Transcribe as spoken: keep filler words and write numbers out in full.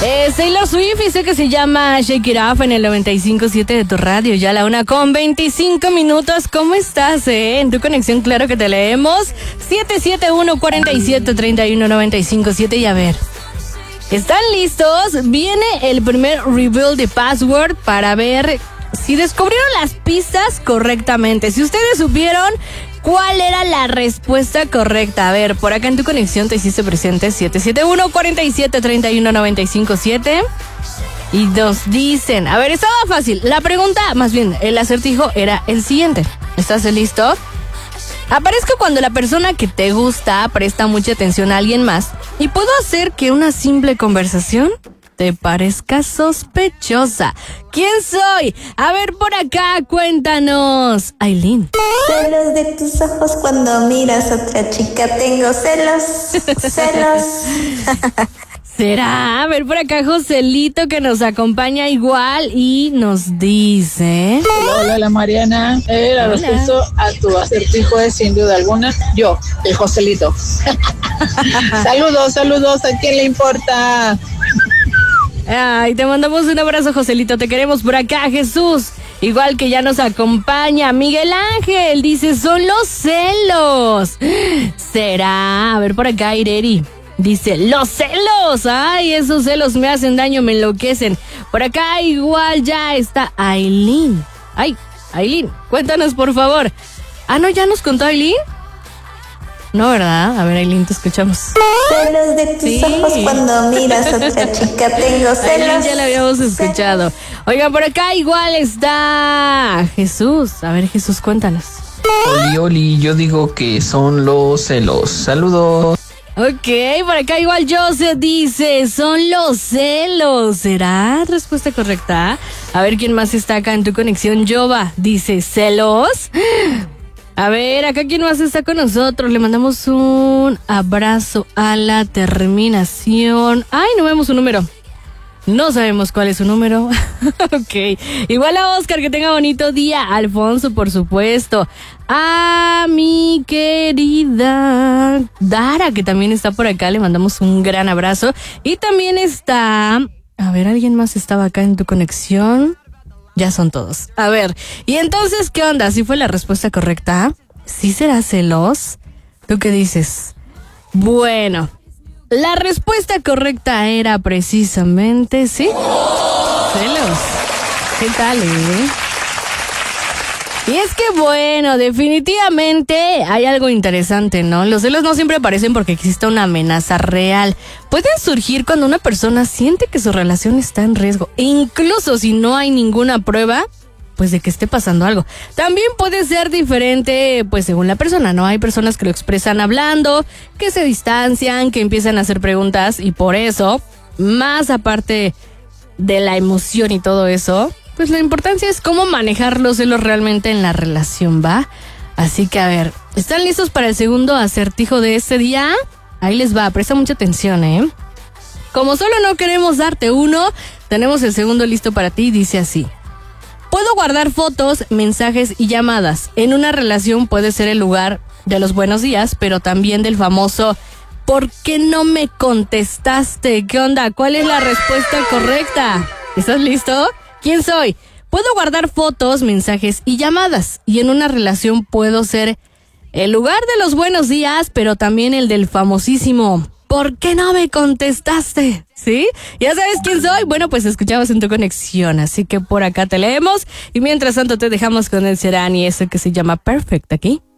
Eh, Taylor Swift dice que se llama Shake It Off en el noventa y cinco punto siete de tu radio. Ya la una con veinticinco minutos. ¿Cómo estás, eh? En tu conexión, claro que te leemos. siete siete uno, cuatro siete, tres uno, nueve cinco siete. Y a ver, ¿están listos? Viene el primer reveal de password para ver si descubrieron las pistas correctamente. Si ustedes supieron cuál era la respuesta correcta. A ver, por acá en tu conexión te hiciste presente. siete siete uno, cuatro siete, tres uno, nueve cinco siete. Y nos dicen, a ver, estaba fácil. La pregunta, más bien, el acertijo era el siguiente. ¿Estás listo? Aparezco cuando la persona que te gusta presta mucha atención a alguien más y puedo hacer que una simple conversación te parezca sospechosa. ¿Quién soy? A ver, por acá, cuéntanos. Aileen. Celos de tus ojos cuando miras a otra chica. Tengo celos, celos. ¿Será? A ver, por acá Joselito, que nos acompaña igual y nos dice... Hola, hola, hola Mariana. Eh, la respuesta a tu acertijo es sin duda alguna yo, el Joselito. Saludos, saludos. ¿A quién le importa? Ay, te mandamos un abrazo, Joselito. Te queremos por acá, Jesús. Igual que ya nos acompaña Miguel Ángel. Dice, son los celos. ¿Será? A ver, por acá, Ireri. Dice, los celos. Ay, esos celos me hacen daño, me enloquecen. Por acá igual ya está Aileen. Ay, Aileen, cuéntanos por favor. Ah, no, ¿ya nos contó Aileen? No, ¿verdad? A ver, Aileen, te escuchamos. Celos de tus sí. ojos cuando miras a otra chica. Tengo celos. Aileen, ya la habíamos escuchado. Oigan, por acá igual está Jesús. A ver, Jesús, cuéntanos. Oli, Oli, yo digo que son los celos. Saludos. Ok, por acá igual Joseph dice, son los celos. ¿Será respuesta correcta? A ver, ¿quién más está acá en tu conexión? Jova dice, ¿celos? A ver, acá quién más está con nosotros. Le mandamos un abrazo a la terminación. Ay, no vemos su número. No sabemos cuál es su número. Ok. Igual a Oscar, que tenga bonito día. Alfonso, por supuesto. A mi querida Dara, que también está por acá. Le mandamos un gran abrazo. Y también está... A ver, ¿alguien más estaba acá en tu conexión? Ya son todos. A ver, y entonces, ¿qué onda? ¿Sí fue la respuesta correcta? ¿Sí será celos? ¿Tú qué dices? Bueno, la respuesta correcta era precisamente, ¿sí? Celos. ¿Qué tal, eh? Y es que, bueno, definitivamente hay algo interesante, ¿no? Los celos no siempre aparecen porque existe una amenaza real. Pueden surgir cuando una persona siente que su relación está en riesgo. E incluso si no hay ninguna prueba, pues de que esté pasando algo. También puede ser diferente, pues según la persona, ¿no? Hay personas que lo expresan hablando, que se distancian, que empiezan a hacer preguntas y por eso, más aparte de la emoción y todo eso, pues la importancia es cómo manejar los celos realmente en la relación, ¿va? Así que a ver, ¿están listos para el segundo acertijo de este día? Ahí les va, presta mucha atención, ¿eh? Como solo no queremos darte uno, tenemos el segundo listo para ti, dice así. Puedo guardar fotos, mensajes y llamadas. En una relación puede ser el lugar de los buenos días, pero también del famoso ¿por qué no me contestaste? ¿Qué onda? ¿Cuál es la respuesta correcta? ¿Estás listo? ¿Quién soy? Puedo guardar fotos, mensajes y llamadas. Y en una relación puedo ser el lugar de los buenos días, pero también el del famosísimo ¿por qué no me contestaste? ¿Sí? ¿Ya sabes quién soy? Bueno, pues escuchamos en tu conexión. Así que por acá te leemos. Y mientras tanto te dejamos con el Serán y eso que se llama Perfect aquí